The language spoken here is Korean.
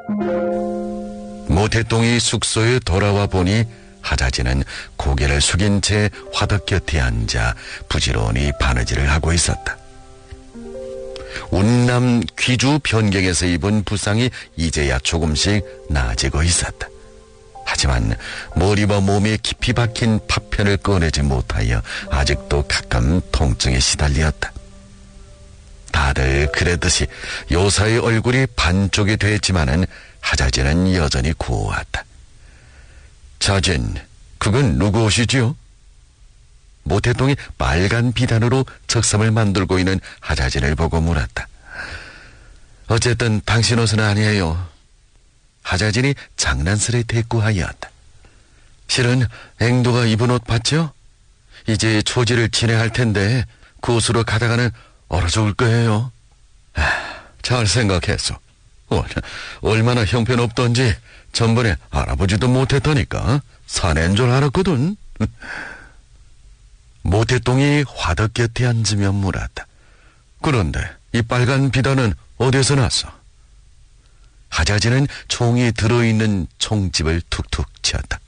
모태똥이 숙소에 돌아와 보니 하자지는 고개를 숙인 채 화덕 곁에 앉아 부지런히 바느질을 하고 있었다. 운남 귀주 변경에서 입은 부상이 이제야 조금씩 나아지고 있었다. 하지만 머리와 몸에 깊이 박힌 파편을 꺼내지 못하여 아직도 가끔 통증에 시달렸다. 다들 그랬듯이 요사의 얼굴이 반쪽이 됐지만은 하자지는 여전히 고왔다. 자진, 그건 누구 옷이지요? 모태똥이 빨간 비단으로 적삼을 만들고 있는 하자진을 보고 물었다. 어쨌든 당신 옷은 아니에요. 하자진이 장난스레 대꾸하였다. 실은 앵도가 입은 옷 봤죠? 이제 초지를 진행할 텐데 그 옷으로 가다가는 얼어 죽을 거예요. 잘 생각했어. 얼마나 형편없던지 전번에 알아보지도 못했다니까. 사내인 줄 알았거든. 모태똥이 화덕 곁에 앉으며 물었다. 그런데 이 빨간 비단은 어디서 났어? 하자지는 총이 들어있는 총집을 툭툭 치었다.